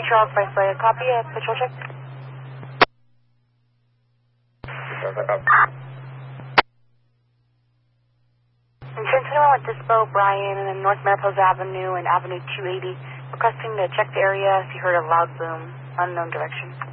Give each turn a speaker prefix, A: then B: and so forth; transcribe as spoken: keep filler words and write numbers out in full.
A: Charles Viceroy, copy a patrol check. Insurance anyone with Dispo, Bryan, and North Mariposa Avenue and Avenue two eighty, requesting to check the area if you heard a loud boom, unknown direction.